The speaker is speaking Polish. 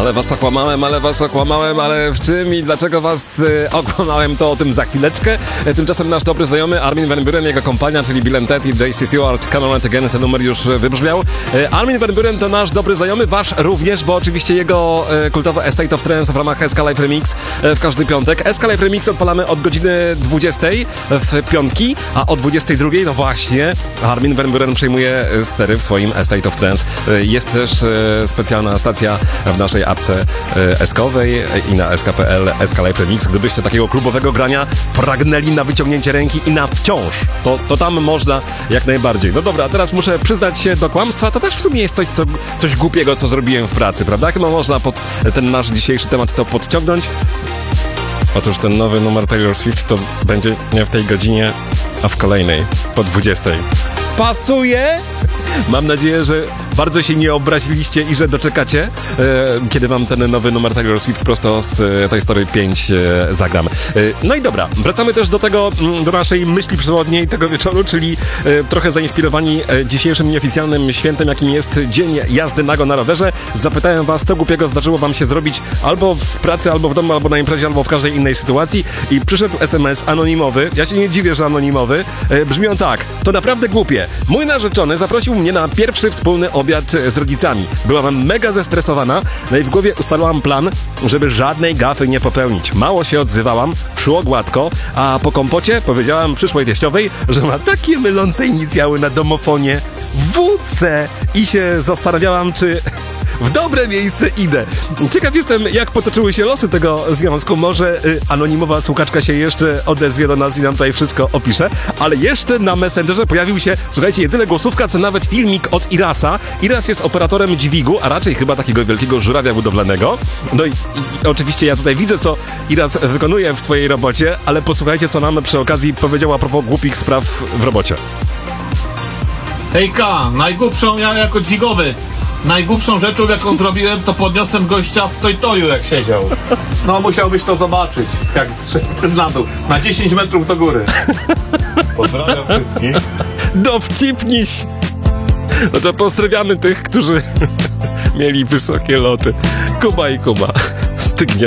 Ale was okłamałem, ale w czym i dlaczego was okłamałem, to o tym za chwileczkę. Tymczasem nasz dobry znajomy Armin van Buuren, jego kompania, czyli Bill Ted i J.C. Stewart, Come On Again, ten numer już wybrzmiał. Armin van Buuren to nasz dobry znajomy, wasz również, bo oczywiście jego kultowe Estate of Trance w ramach SK Live Remix w każdy piątek. SK Live Remix odpalamy od godziny 20 w piątki, a o 22 no właśnie Armin van Buuren przejmuje stery w swoim Estate of Trance. Jest też specjalna stacja w naszej apce SK-owej i na sk.pl SK Live Remix. Gdybyście takiego klubowego grania pragnęli na wyciągnięcie ręki i na wciąż, to tam można jak najbardziej. No dobra, a teraz muszę przyznać się do kłamstwa. To też w sumie jest coś głupiego, co zrobiłem w pracy, prawda? Chyba można pod ten nasz dzisiejszy temat to podciągnąć. Otóż ten nowy numer Taylor Swift to będzie nie w tej godzinie, a w kolejnej, po 20. Pasuje? Mam nadzieję, że bardzo się nie obraziliście i że doczekacie, kiedy wam ten nowy numer Taylor Swift prosto z Toy Story 5 zagram. No i dobra, wracamy też do naszej myśli przewodniej tego wieczoru, czyli trochę zainspirowani dzisiejszym nieoficjalnym świętem, jakim jest Dzień Jazdy Nago na rowerze. Zapytałem was, co głupiego zdarzyło wam się zrobić albo w pracy, albo w domu, albo na imprezie, albo w każdej innej sytuacji i przyszedł SMS anonimowy. Ja się nie dziwię, że anonimowy. Brzmi on tak: to naprawdę głupie. Mój narzeczony zaprosił mnie na pierwszy wspólny obiad z rodzicami. Byłam mega zestresowana, no i w głowie ustalałam plan, żeby żadnej gafy nie popełnić. Mało się odzywałam, szło gładko, a po kompocie powiedziałam przyszłej teściowej, że ma takie mylące inicjały na domofonie WC i się zastanawiałam, czy w dobre miejsce idę. Ciekaw jestem, jak potoczyły się losy tego związku. Może anonimowa słuchaczka się jeszcze odezwie do nas i nam tutaj wszystko opisze. Ale jeszcze na Messengerze pojawił się, słuchajcie, nie tyle głosówka, co nawet filmik od Irasa. Iras jest operatorem dźwigu, a raczej chyba takiego wielkiego żurawia budowlanego. No i oczywiście ja tutaj widzę, co Iras wykonuje w swojej robocie, ale posłuchajcie, co nam przy okazji powiedział a propos głupich spraw w robocie. Hejka, najgłupszą ja jako dźwigowy. Najgłupszą rzeczą, jaką zrobiłem, to podniosłem gościa w Toytoju, jak siedział. No, musiałbyś to zobaczyć, jak zszedł na dół. Na 10 metrów do góry. Pozdrawiam wszystkich. Dowcipniś! No to pozdrawiamy tych, którzy mieli wysokie loty. Kuba i Kuba. Stygnie